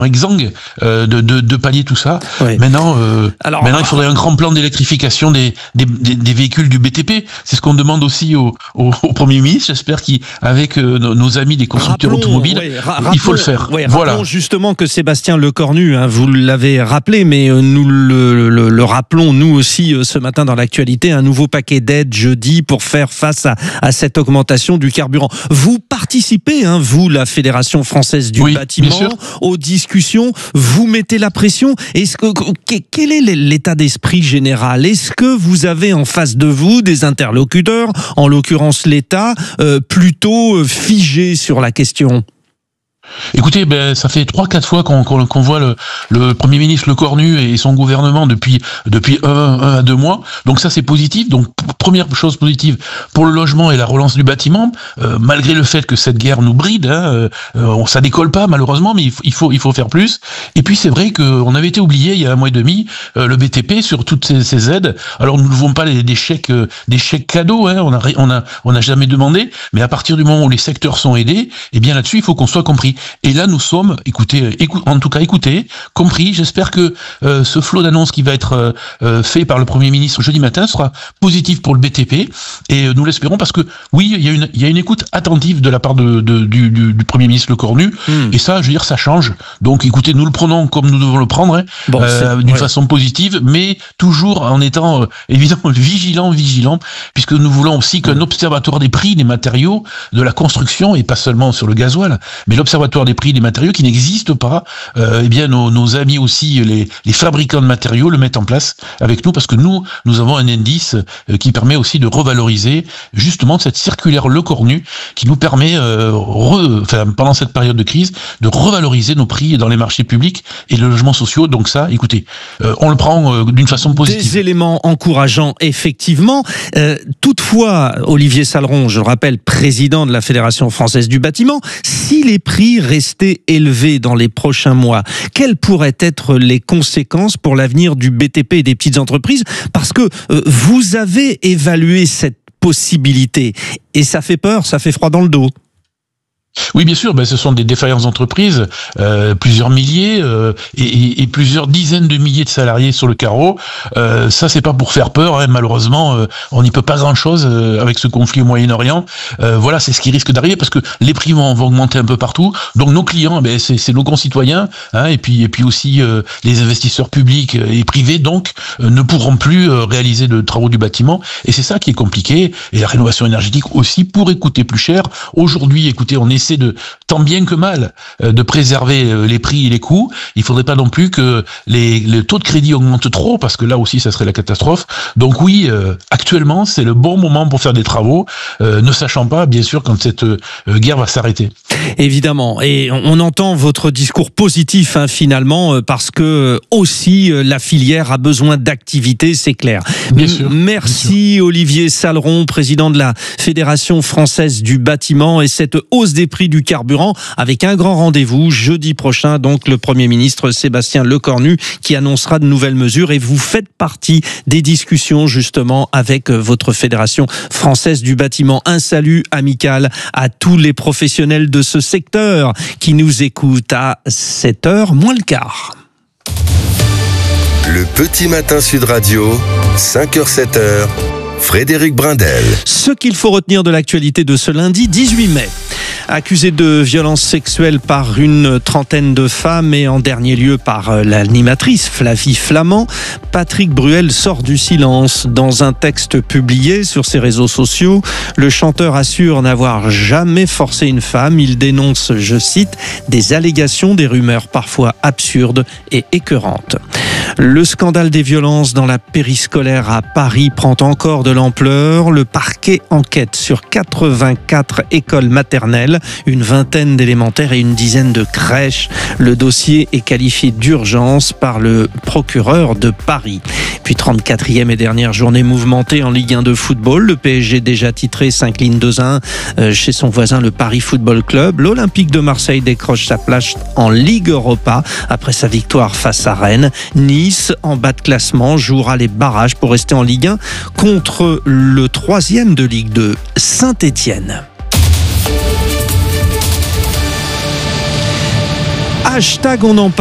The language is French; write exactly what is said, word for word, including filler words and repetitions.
exsangue euh, de, de, de pallier tout ça. Oui. Maintenant, euh, Alors, maintenant, il faudrait un grand plan d'électrification des, des, des, des véhicules du B T P. C'est ce qu'on demande aussi au, au, au Premier ministre. J'espère qu'avec euh, nos, nos amis des constructeurs rappelons, automobiles, oui, ra- rappelons, il faut le faire. Oui, voilà. Rappelons justement que Sébastien Lecornu, hein, vous l'avez rappelé, mais nous le, le, le rappelons nous aussi ce matin dans l'actualité, un nouveau paquet d'aides jeudi pour faire face à, à cette augmentation du carburant. Vous participez, hein, vous, la Fédération française du oui, bâtiment, aux discussions, vous mettez la pression. Est-ce que, quel est l'état d'esprit général? Est-ce que vous avez en face de vous des interlocuteurs, en l'occurrence l'État, euh, plutôt figés sur la question? Écoutez, ben ça fait trois, quatre fois qu'on, qu'on, qu'on voit le, le Premier ministre Lecornu et son gouvernement depuis depuis un, un à deux mois. Donc ça c'est positif. Donc première chose positive pour le logement et la relance du bâtiment, euh, malgré le fait que cette guerre nous bride, hein, euh, ça décolle pas malheureusement, mais il faut il faut, il faut faire plus. Et puis c'est vrai qu'on avait été oublié il y a un mois et demi euh, le B T P sur toutes ces, ces aides. Alors nous ne voulons pas les, des chèques euh, des chèques cadeaux, hein, on a on a on a jamais demandé, mais à partir du moment où les secteurs sont aidés, eh bien là-dessus il faut qu'on soit compris. Et là, nous sommes, écoutez, écoute, en tout cas, écoutez, compris. J'espère que euh, ce flot d'annonces qui va être euh, fait par le Premier ministre jeudi matin sera positif pour le B T P. Et euh, nous l'espérons parce que, oui, il y a une, il y a une écoute attentive de la part de, de, du, du, du Premier ministre Lecornu. Mmh. Et ça, je veux dire, ça change. Donc, écoutez, nous le prenons comme nous devons le prendre, hein, bon, euh, d'une ouais. façon positive, mais toujours en étant, euh, évidemment, vigilant, vigilant, puisque nous voulons aussi qu'un mmh. observatoire des prix des matériaux de la construction, et pas seulement sur le gasoil, mais l'observatoire des prix des matériaux qui n'existent pas, euh, eh bien nos, nos amis aussi, les, les fabricants de matériaux le mettent en place avec nous parce que nous, nous avons un indice euh, qui permet aussi de revaloriser justement cette circulaire Lecornu qui nous permet, euh, re, enfin, pendant cette période de crise, de revaloriser nos prix dans les marchés publics et les logements sociaux. Donc ça, écoutez, euh, on le prend euh, d'une façon positive. Des éléments encourageants, effectivement. Euh, toutefois, Olivier Saleron, je le rappelle, président de la Fédération française du bâtiment, si les prix rester élevés dans les prochains mois, quelles pourraient être les conséquences pour l'avenir du B T P et des petites entreprises? Parce que euh, vous avez évalué cette possibilité et ça fait peur, ça fait froid dans le dos. Oui, bien sûr, ben, ce sont des défaillances d'entreprises, euh, plusieurs milliers euh, et, et, et plusieurs dizaines de milliers de salariés sur le carreau. Euh, ça, c'est pas pour faire peur, hein, malheureusement, euh, on n'y peut pas grand-chose euh, avec ce conflit au Moyen-Orient. Euh, voilà, c'est ce qui risque d'arriver parce que les prix vont, vont augmenter un peu partout. Donc nos clients, ben, c'est, c'est nos concitoyens, hein, et puis et puis aussi euh, les investisseurs publics et privés, donc euh, ne pourront plus euh, réaliser de travaux du bâtiment. Et c'est ça qui est compliqué. Et la rénovation énergétique aussi pourrait coûter plus cher. Aujourd'hui, écoutez, on est essaie de, tant bien que mal, euh, de préserver euh, les prix et les coûts. Il faudrait pas non plus que les, le taux de crédit augmente trop, parce que là aussi, ça serait la catastrophe. Donc oui, euh, actuellement, c'est le bon moment pour faire des travaux, euh, ne sachant pas, bien sûr, quand cette euh, guerre va s'arrêter. Évidemment, et on entend votre discours positif, hein, finalement, parce que aussi la filière a besoin d'activité, c'est clair. Bien sûr. Merci bien sûr. Olivier Saleron, président de la Fédération française du bâtiment, et cette hausse des prix du carburant avec un grand rendez-vous jeudi prochain, donc le Premier ministre Sébastien Lecornu qui annoncera de nouvelles mesures, et vous faites partie des discussions justement avec votre Fédération française du bâtiment. Un salut amical à tous les professionnels de ce secteur qui nous écoutent à sept heures moins le quart. Le Petit Matin Sud Radio, cinq heures sept heures, Frédéric Brindel. Ce qu'il faut retenir de l'actualité de ce lundi dix-huit mai. Accusé de violences sexuelles par une trentaine de femmes et en dernier lieu par l'animatrice Flavie Flament, Patrick Bruel sort du silence. Dans un texte publié sur ses réseaux sociaux, le chanteur assure n'avoir jamais forcé une femme. Il dénonce, je cite, des allégations, des rumeurs parfois absurdes et écœurantes. Le scandale des violences dans la périscolaire à Paris prend encore de l'ampleur. Le parquet enquête sur quatre-vingt-quatre écoles maternelles, une vingtaine d'élémentaires et une dizaine de crèches. Le dossier est qualifié d'urgence par le procureur de Paris. Puis trente-quatrième et dernière journée mouvementée en Ligue un de football. Le P S G déjà titré s'incline deux à un chez son voisin le Paris Football Club. L'Olympique de Marseille décroche sa place en Ligue Europa après sa victoire face à Rennes. Nice, en bas de classement, jouera les barrages pour rester en Ligue un contre le troisième de Ligue deux, Saint-Étienne. Hashtag on en parle.